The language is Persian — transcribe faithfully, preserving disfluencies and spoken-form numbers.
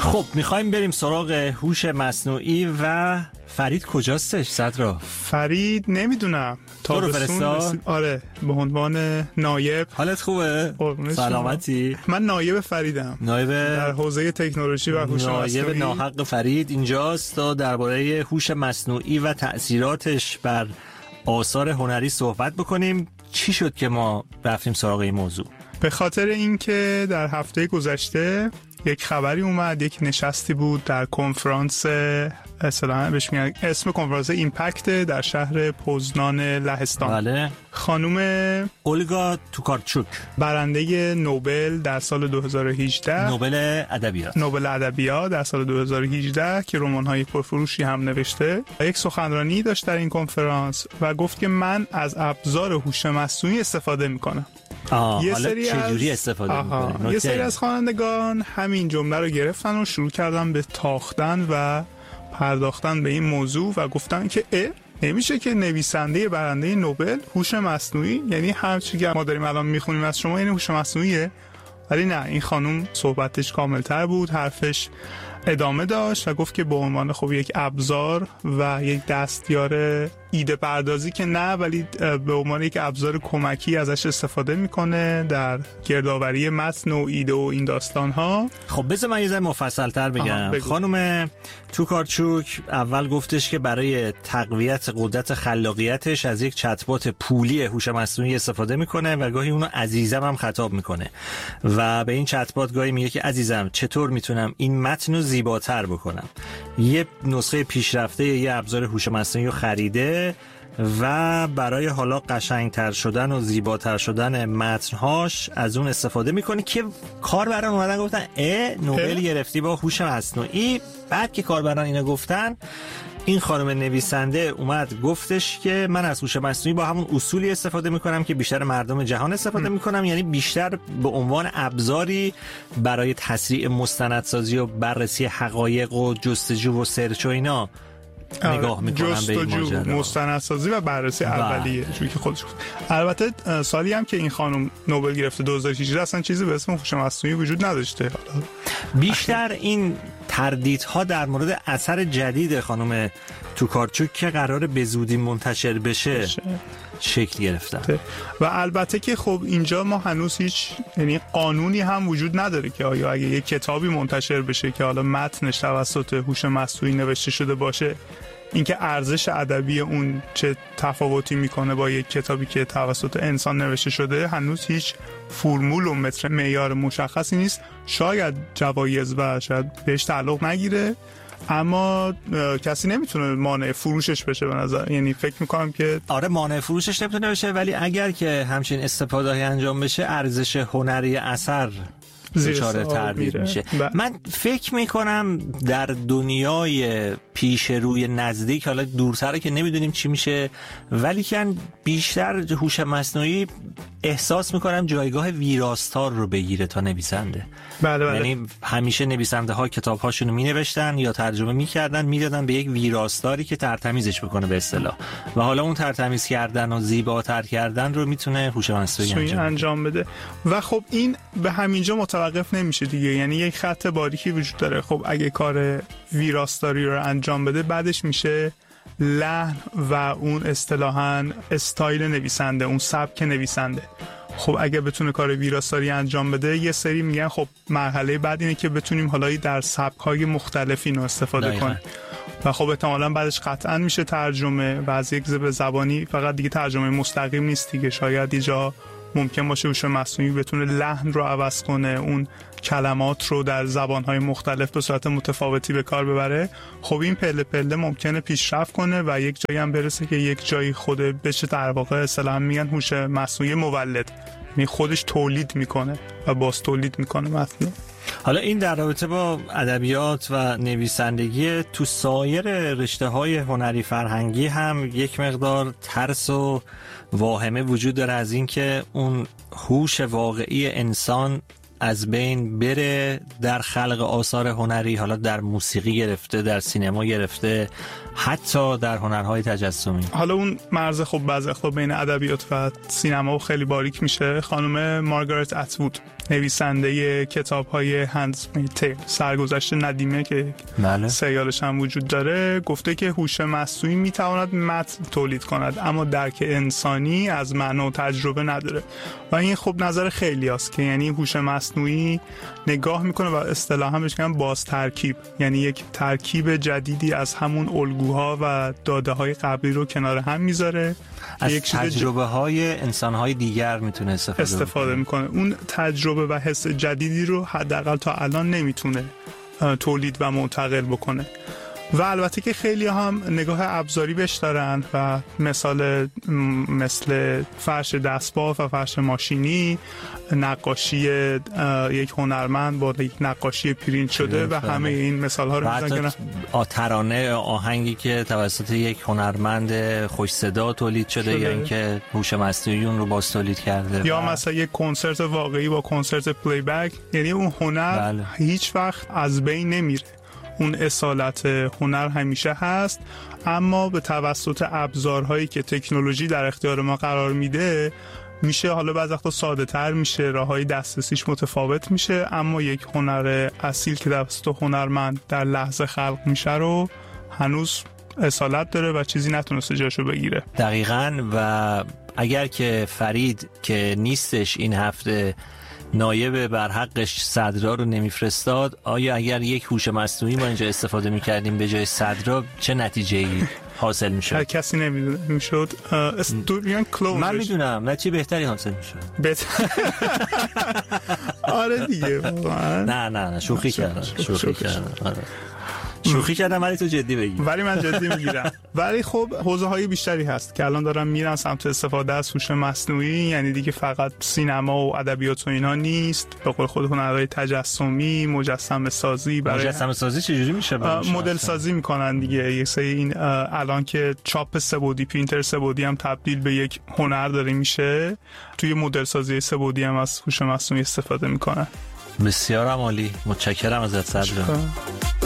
خب میخوایم بریم سراغ هوش مصنوعی و فرید کجاستش صدرا؟ فرید نمیدونم تو رو فرستاد؟ آره به عنوان نایب. حالت خوبه؟ سلامتی؟ من نایب فریدم، نایب در حوزه تکنولوژی و هوش مصنوعی. نایب ناحق فرید اینجاست تا درباره هوش مصنوعی و تأثیراتش بر آثار هنری صحبت بکنیم. چی شد که ما رفتیم سراغ این موضوع؟ به خاطر اینکه در هفته گذشته یک خبری اومد، یک نشستی بود در کنفرانس، اصطلاحاً بهش میگن اسم کنفرانس ایمپکت در شهر پوزنان لهستان. بله. خانم اولگا توکارچوک، برنده نوبل در سال دو هزار و هجده، نوبل ادبیات نوبل ادبیات در سال دو هزار و هجده که رمان‌های پرفروشی هم نوشته، یک سخنرانی داشت در این کنفرانس و گفت که من از ابزار هوش مصنوعی استفاده می‌کنم. آه، یه حالا سری چجوری از... استفاده می‌کنه؟ یه سری از خوانندگان همین جمله رو گرفتن و شروع کردن به تاختن و پرداختن به این موضوع و گفتن که اه نمیشه که نویسنده برنده نوبل هوش مصنوعی، یعنی هر چیزی که ما داریم الان میخونیم از شما این هوش مصنوعیه. ولی نه، این خانم صحبتش کاملتر بود، حرفش ادامه داشت و گفت که به عنوان خب یک ابزار و یک دستیار ایده پردازی که نه، ولی به عنوان یک ابزار کمکی ازش استفاده میکنه در گردآوری متن و ایده و این داستان ها. خب بذار من یه ذره مفصل تر بگم. خانم توکارچوک اول گفتش که برای تقویت قدرت خلاقیتش از یک چتبات پولی هوش مصنوعی استفاده میکنه و گاهی اونو عزیزم هم خطاب میکنه و به این چتبات گاهی میگه که عزیزم چطور میتونم این متن رو زیباتر بکنم. یه نسخه پیشرفته یه ابزار هوش مصنوعی رو خریده و برای حالا قشنگتر شدن و زیباتر شدن متنهاش از اون استفاده میکنه که کاربران اومدن گفتن اه نوبل گرفتی با هوش مصنوعی. بعد که کاربران اینو گفتن، این خانم نویسنده اومد گفتش که من از هوش مصنوعی با همون اصولی استفاده میکنم که بیشتر مردم جهان استفاده میکنم، یعنی بیشتر به عنوان ابزاری برای تسریع مستندسازی و بررسی حقایق و جستجو و سرچ و اینا نگاه میکنم به این ماجرا، مستندسازی و بررسی اولیه چون که خودش. البته سالی هم که این خانم نوبل گرفته دو هزار و هجده اصلا چیزی به اسم هوش مصنوعی وجود نداشته. حالا بیشتر این تردیدها در مورد اثر جدید خانم توکارچوک که قراره به زودی منتشر بشه, بشه. شکل گرفتن. و البته که خب اینجا ما هنوز هیچ یعنی قانونی هم وجود نداره که آیا اگه یک کتابی منتشر بشه که حالا متنش توسط هوش مصنوعی نوشته شده باشه، اینکه ارزش ادبی اون چه تفاوتی میکنه با یک کتابی که توسط انسان نوشته شده، هنوز هیچ فرمول و متر معیار مشخصی نیست. شاید جوایز و شاید بهش تعلق نگیره، اما کسی نمیتونه مانع فروشش بشه به نظر. یعنی فکر میکنم که آره مانع فروشش نمیتونه بشه، ولی اگر که همچین استفاده انجام بشه ارزش هنری اثر دچار تردید میشه. با. من فکر میکنم در دنیای پیش روی نزدیک، حالا دورتره که نمیدونیم چی میشه، ولی که بیشتر هوش مصنوعی احساس میکنم جایگاه ویراستار رو بگیره تا نویسنده. بله بله. یعنی همیشه نویسنده ها کتاب هاشون رو می نوشتن یا ترجمه میکردن میدادن به یک ویراستاری که ترتمیزش بکنه به اصطلاح، و حالا اون ترتمیز کردن و زیباتر کردن رو میتونه هوش مصنوعی انجام, انجام بده. و خب این به همینجا متوقف نمیشه دیگه، یعنی یک خط باریکی وجود داره. خب اگه کار ویراستاری رو انجام بده، بعدش میشه لحن و اون اصطلاحاً استایل نویسنده، اون سبک نویسنده. خب اگه بتونه کار ویراستاری انجام بده، یه سری میگن خب مرحله بعد اینه که بتونیم حالا در سبک‌های مختلفی اینو استفاده کنیم و خب احتمالاً بعدش قطعاً میشه ترجمه و از یک زبان زبانی فقط دیگه ترجمه مستقیم نیست دیگه. شاید یه جا ممکن باشه هوش مصنوعی بتونه لحن رو عوض کنه، اون کلمات رو در زبان‌های مختلف به صورت متفاوتی به کار ببره. خب این پله پله ممکنه پیشرفت کنه و یک جایی هم برسه که یک جایی خود بشه در واقع اصطلاحاً میگن هوش مصنوعی مولد، یعنی خودش تولید میکنه و باز تولید میکنه متن. حالا این در رابطه با ادبیات و نویسندگی. تو سایر رشته‌های هنری فرهنگی هم یک مقدار ترس و واهمه وجود داره از این که اون هوش واقعی انسان از بین بره در خلق آثار هنری، حالا در موسیقی گرفته، در سینما گرفته، حتی در هنرهای تجسمی. حالا اون مرز خب بعضی وقتا بین ادبیات و سینما خیلی باریک میشه. خانم مارگارت اتوود نویسنده کتاب‌های هنز میتیل سرگذشت ندیمه که بله. سریالش هم وجود داره، گفته که هوش مصنوعی میتواند متن تولید کند اما درک انسانی از معنا و تجربه نداره و این خب نظر خیلی هست که یعنی هوش مصنوعی نگاه میکنه و اصطلاحا بهش میگن باز ترکیب، یعنی یک ترکیب جدیدی از همون الگوها و داده های قبلی رو کنار هم میذاره، از یک تجربه های انسان های دیگر میتونه استفاده, استفاده میکنه. اون تجربه و حس جدیدی رو حداقل تا الان نمیتونه تولید و منتقل بکنه و البته که خیلی هم نگاه ابزاری بهش دارن و مثال مثل فرش دستباف و فرش ماشینی، نقاشی یک هنرمند با یک نقاشی پرینت شده و همه این مثال ها رو میزنن که ترانه آهنگی که توسط یک هنرمند خوش صدا تولید شده, شده. یا اینکه هوش مصنوعی اون رو باز تولید کرده یا مثلا یک کنسرت واقعی با کنسرت پلی بک، یعنی اون هنر بله. هیچ وقت از بین نمیره، اون اصالت هنر همیشه هست، اما به توسط ابزارهایی که تکنولوژی در اختیار ما قرار میده میشه حالا بعضی وقتا ساده تر میشه، راههای دسترسیش متفاوت میشه، اما یک هنر اصیل که توسط هنرمند در لحظه خلق میشه رو هنوز اصالت داره و چیزی نتونسته جاشو بگیره. دقیقاً. و اگر که فرید که نیستش این هفته نایب بر حقش صدرا رو نمیفرستاد، آیا اگر یک هوش مصنوعی ما اینجا استفاده میکردیم به جای صدرا چه نتیجه‌ای حاصل میشد؟ هر کسی نمیدونه میشد استوریان کلونش. من میدونم نتیجه بهتری حاصل میشد. بهتر. آره دیگه واقعا. نه نه نه شوخی کردم شوخی کردم آره شوخی کردم ولی تو جدی بگی. ولی من جدی میگیرم. ولی خب حوزه‌های بیشتری هست که الان دارن میرن سمت استفاده از هوش مصنوعی، یعنی دیگه فقط سینما و ادبیات و اینا نیست، به قول خود هنرهای تجسمی، مجسمه سازی. برای مجسمه سازی چجوری میشه؟ مدل سازی میکنن دیگه. یک سری این الان که چاپ سه‌بعدی، پرینتر سه‌بعدی هم تبدیل به یک هنر داره میشه، توی مدل سازی سه‌بعدی هم از هوش مصنوعی استفاده میکنن. بسیار عالی، متشکرم ازت صدرا.